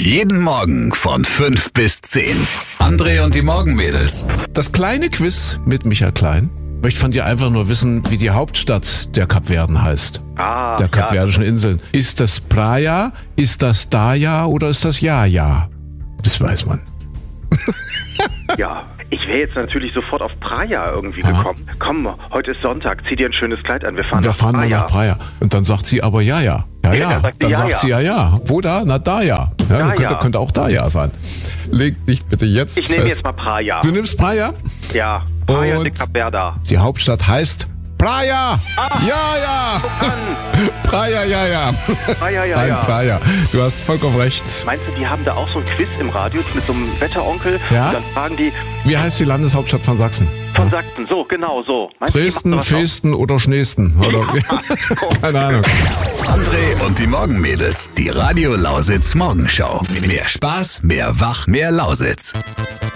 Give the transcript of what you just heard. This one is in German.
Jeden Morgen von 5 bis 10. André und die Morgenmädels. Das kleine Quiz mit Michael Klein. Ich möchte von dir einfach nur wissen, wie die Hauptstadt der Kapverden heißt. Der Kapverdischen Inseln. Ist das Praia, ist das Daya oder ist das Jaja? Das weiß man. Ja, ich wäre jetzt natürlich sofort auf Praia irgendwie gekommen. Komm, heute ist Sonntag, zieh dir ein schönes Kleid an, wir fahren nach Praia. Und dann sagt sie aber ja. Dann sagt sie ja. Wo da? Na, Daya. Ja, könnte auch Daya sein. Leg dich bitte jetzt fest. Ich nehme jetzt mal Praia. Du nimmst Praia? Ja, Praia de Capverda. Die Hauptstadt heißt Praia! Ja! Praia, ja. Praia. Du hast vollkommen recht. Meinst du, die haben da auch so ein Quiz im Radio mit so einem Wetteronkel? Ja? Und dann fragen die... Wie heißt die Landeshauptstadt von Sachsen? Von Sachsen, so, genau so. Dresden, Festen oder Schneesten? Oder? Keine Ahnung. André und die Morgenmädels. Die Radio Lausitz Morgenschau. Mehr Spaß, mehr Wach, mehr Lausitz.